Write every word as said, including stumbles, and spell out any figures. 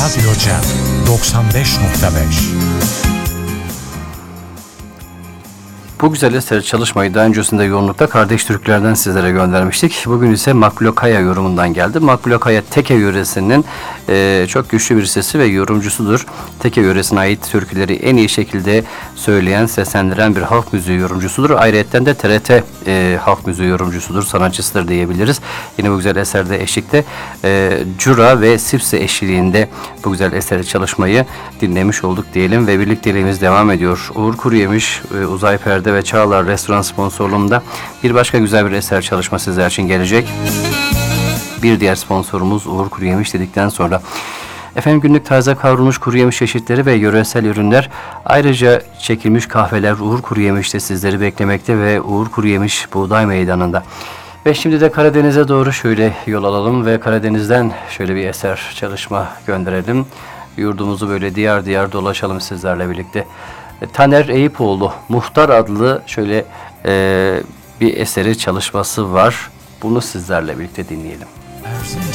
Radyo Cem doksan beş nokta beş. Bu güzel eser çalışmayı daha öncesinde yoğunlukta Kardeş Türklerden sizlere göndermiştik. Bugün ise Makbule Kaya yorumundan geldi. Makbule Kaya Teke yöresinin e, çok güçlü bir sesi ve yorumcusudur. Teke yöresine ait türküleri en iyi şekilde söyleyen, seslendiren bir halk müziği yorumcusudur. Ayrıca de T R T e, halk müziği yorumcusudur, sanatçısıdır diyebiliriz. Yine bu güzel eserde eşlikte e, Cura ve Sipse eşliğinde bu güzel eseri çalışmayı dinlemiş olduk diyelim ve birlikteliğimiz devam ediyor. Uğur Kuruyemiş, e, Uzay Perde ve Çağlar Restoran sponsorluğunda bir başka güzel bir eser çalışma sizler için gelecek. Bir diğer sponsorumuz Uğur Kuruyemiş dedikten sonra efendim günlük taze kavrulmuş kuru yemiş çeşitleri ve yöresel ürünler, ayrıca çekilmiş kahveler Uğur Kuruyemiş'te sizleri beklemekte ve Uğur Kuruyemiş Buğday Meydanı'nda. Ve şimdi de Karadeniz'e doğru şöyle yol alalım ve Karadeniz'den şöyle bir eser çalışma gönderelim. Yurdumuzu böyle diyar diyar dolaşalım sizlerle birlikte. Taner Eyüpoğlu Muhtar adlı şöyle e, bir eseri çalışması var. Bunu sizlerle birlikte dinleyelim.